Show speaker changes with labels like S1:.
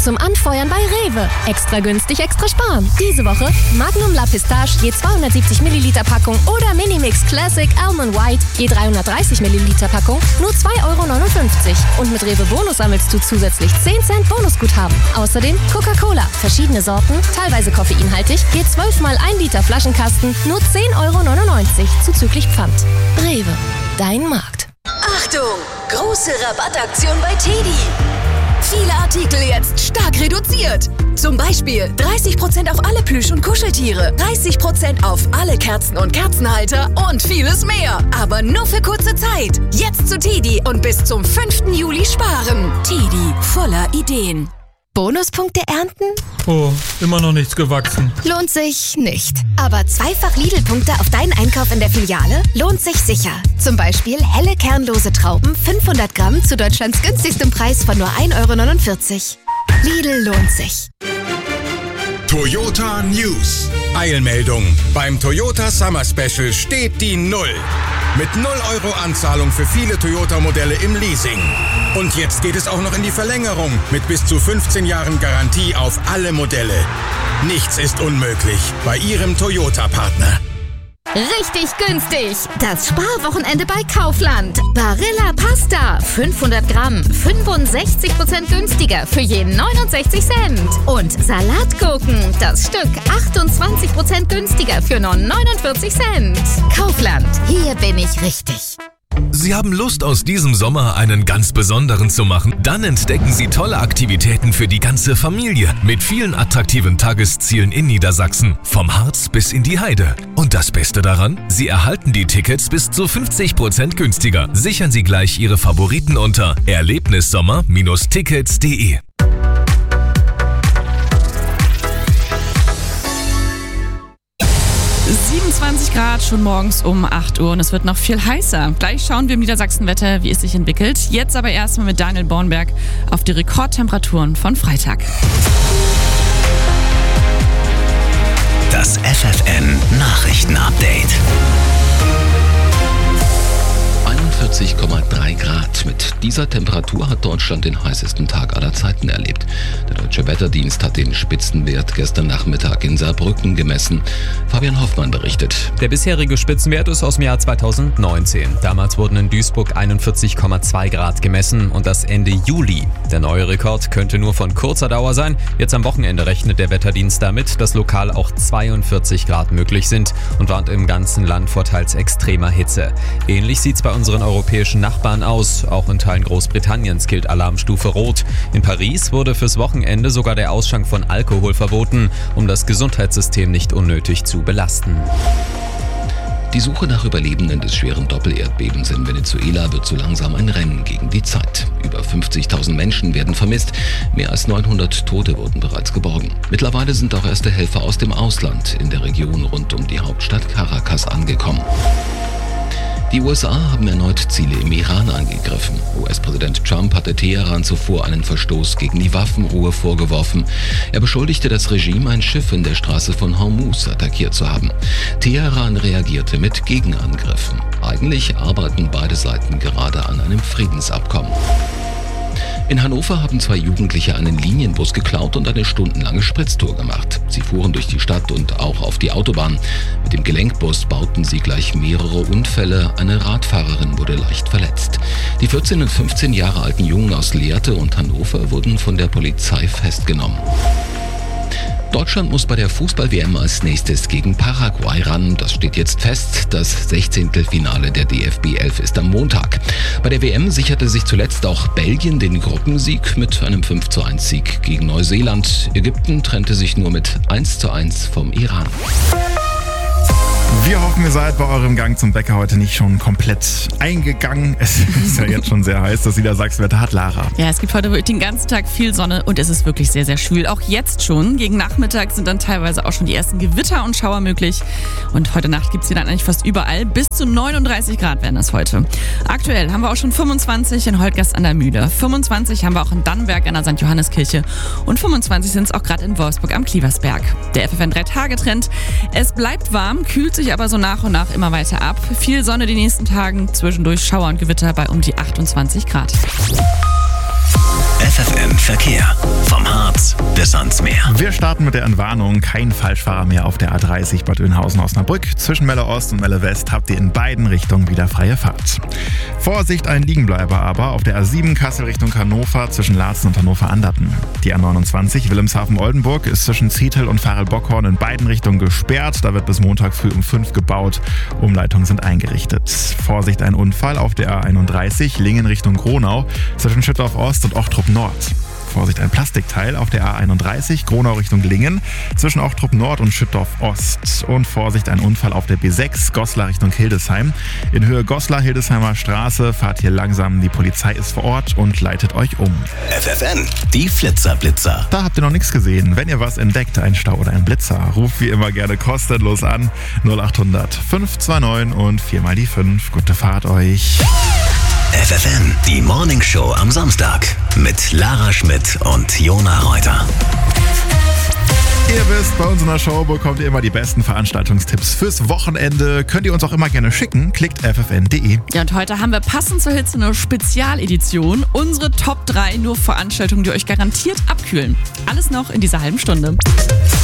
S1: zum Anfeuern bei Rewe. Extra günstig, extra sparen. Diese Woche Magnum La Pistache je 270 Milliliter Packung oder Minimix Classic Almond White je 330 Milliliter Packung nur 2,59 €. Und mit Rewe Bonus sammelst du zusätzlich 10 Cent Bonusguthaben. Außerdem Coca-Cola, verschiedene Sorten, teilweise koffeinhaltig, je 12 mal 1 Liter Flaschenkasten nur 10,99 € zuzüglich Pfand. Rewe, dein Markt.
S2: Achtung! Große Rabattaktion bei TEDi. Viele Artikel jetzt stark reduziert. Zum Beispiel 30% auf alle Plüsch- und Kuscheltiere, 30% auf alle Kerzen und Kerzenhalter und vieles mehr. Aber nur für kurze Zeit. Jetzt zu TEDi und bis zum 5. Juli sparen. TEDi, voller Ideen.
S1: Bonuspunkte ernten?
S3: Oh, immer noch nichts gewachsen.
S1: Lohnt sich nicht. Aber zweifach Lidl-Punkte auf deinen Einkauf in der Filiale lohnt sich sicher. Zum Beispiel helle kernlose Trauben 500 Gramm zu Deutschlands günstigstem Preis von nur 1,49 €. Lidl lohnt sich.
S4: Toyota News. Eilmeldung. Beim Toyota Summer Special steht die 0. Mit 0 € Anzahlung für viele Toyota-Modelle im Leasing. Und jetzt geht es auch noch in die Verlängerung mit bis zu 15 Jahren Garantie auf alle Modelle. Nichts ist unmöglich bei Ihrem Toyota-Partner.
S5: Richtig günstig! Das Sparwochenende bei Kaufland. Barilla Pasta, 500 Gramm, 65% günstiger für je 69 Cent. Und Salatgurken, das Stück 28% günstiger für nur 49 Cent. Kaufland, hier bin ich richtig.
S6: Sie haben Lust, aus diesem Sommer einen ganz besonderen zu machen? Dann entdecken Sie tolle Aktivitäten für die ganze Familie mit vielen attraktiven Tageszielen in Niedersachsen, vom Harz bis in die Heide. Und das Beste daran? Sie erhalten die Tickets bis zu 50% günstiger. Sichern Sie gleich Ihre Favoriten unter erlebnissommer-tickets.de.
S7: 27 Grad schon morgens um 8 Uhr und es wird noch viel heißer. Gleich schauen wir im Niedersachsenwetter, wie es sich entwickelt. Jetzt aber erstmal mit Daniel Bornberg auf die Rekordtemperaturen von Freitag.
S8: Das FFN Nachrichtenupdate. 41,3 Grad. Mit dieser Temperatur hat Deutschland den heißesten Tag aller Zeiten erlebt. Der Deutsche Wetterdienst hat den Spitzenwert gestern Nachmittag in Saarbrücken gemessen. Fabian Hoffmann berichtet.
S9: Der bisherige Spitzenwert ist aus dem Jahr 2019. Damals wurden in Duisburg 41,2 Grad gemessen und das Ende Juli. Der neue Rekord könnte nur von kurzer Dauer sein. Jetzt am Wochenende rechnet der Wetterdienst damit, dass lokal auch 42 Grad möglich sind und warnt im ganzen Land vor teils extremer Hitze. Ähnlich sieht's bei unseren europäischen Nachbarn aus. Auch in Teilen Großbritanniens gilt Alarmstufe Rot. In Paris wurde fürs Wochenende sogar der Ausschank von Alkohol verboten, um das Gesundheitssystem nicht unnötig zu belasten.
S8: Die Suche nach Überlebenden des schweren Doppelerdbebens in Venezuela wird so langsam ein Rennen gegen die Zeit. Über 50.000 Menschen werden vermisst, mehr als 900 Tote wurden bereits geborgen. Mittlerweile sind auch erste Helfer aus dem Ausland in der Region rund um die Hauptstadt Caracas angekommen. Die USA haben erneut Ziele im Iran angegriffen. US-Präsident Trump hatte Teheran zuvor einen Verstoß gegen die Waffenruhe vorgeworfen. Er beschuldigte das Regime, ein Schiff in der Straße von Hormuz attackiert zu haben. Teheran reagierte mit Gegenangriffen. Eigentlich arbeiten beide Seiten gerade an einem Friedensabkommen. In Hannover haben 2 Jugendliche einen Linienbus geklaut und eine stundenlange Spritztour gemacht. Sie fuhren durch die Stadt und auch auf die Autobahn. Mit dem Gelenkbus bauten sie gleich mehrere Unfälle. Eine Radfahrerin wurde leicht verletzt. Die 14 und 15 Jahre alten Jungen aus Lehrte und Hannover wurden von der Polizei festgenommen. Deutschland muss bei der Fußball-WM als nächstes gegen Paraguay ran. Das steht jetzt fest. Das 16. Finale der DFB 11 ist am Montag. Bei der WM sicherte sich zuletzt auch Belgien den Gruppensieg mit einem 5:1 Sieg gegen Neuseeland. Ägypten trennte sich nur mit 1:1 vom Iran.
S10: Wir hoffen, ihr seid bei eurem Gang zum Bäcker heute nicht schon komplett eingegangen. Es ist ja jetzt schon sehr heiß, das Niedersachsenwetter hat Lara.
S7: Ja, es gibt heute wirklich den ganzen Tag viel Sonne und es ist wirklich sehr, sehr schwül. Auch jetzt schon. Gegen Nachmittag sind dann teilweise auch schon die ersten Gewitter und Schauer möglich. Und heute Nacht gibt es sie dann eigentlich fast überall. Bis zu 39 Grad werden das heute. Aktuell haben wir auch schon 25 in Holtgast an der Mühle. 25 haben wir auch in Dannenberg an der St. Johanneskirche. Und 25 sind es auch gerade in Wolfsburg am Klieversberg. Der FFN 3-Tage-Trend. Es bleibt warm, kühlt sich aber so nach und nach immer weiter ab. Viel Sonne die nächsten Tagen, zwischendurch Schauer und Gewitter bei um die 28 Grad.
S11: FFN Verkehr. Vom Harz bis ans Meer.
S10: Wir starten mit der Entwarnung. Kein Falschfahrer mehr auf der A30 Bad Oeynhausen-Osnabrück. Zwischen Melle Ost und Melle West habt ihr in beiden Richtungen wieder freie Fahrt. Vorsicht, ein Liegenbleiber aber auf der A7 Kassel Richtung Hannover zwischen Laatzen und Hannover-Anderten. Die A29 Wilhelmshaven-Oldenburg ist zwischen Ziethel und Farel-Bockhorn in beiden Richtungen gesperrt. Da wird bis Montag früh um 5 gebaut. Umleitungen sind eingerichtet. Vorsicht, ein Unfall auf der A31 Lingen Richtung Gronau zwischen Schüttorf Ost und Ochtrup Nord. Vorsicht, ein Plastikteil auf der A31 Gronau Richtung Lingen zwischen Ochtrup Nord und Schüttorf Ost. Und Vorsicht, ein Unfall auf der B6 Goslar Richtung Hildesheim. In Höhe Goslar-Hildesheimer Straße fahrt hier langsam. Die Polizei ist vor Ort und leitet euch um.
S11: FFN, die Flitzer-Blitzer.
S10: Da habt ihr noch nichts gesehen. Wenn ihr was entdeckt, ein Stau oder ein Blitzer, ruft wie immer gerne kostenlos an. 0800 529 und 4 mal die 5. Gute Fahrt euch.
S11: FFN, die Morning Show am Samstag mit Lara Schmidt und Jona Reuter.
S10: Ihr wisst, bei uns in der Show bekommt ihr immer die besten Veranstaltungstipps fürs Wochenende. Könnt ihr uns auch immer gerne schicken. Klickt ffn.de.
S7: Ja, und heute haben wir passend zur Hitze eine Spezialedition. Unsere Top 3 nur Veranstaltungen, die euch garantiert abkühlen. Alles noch in dieser halben Stunde.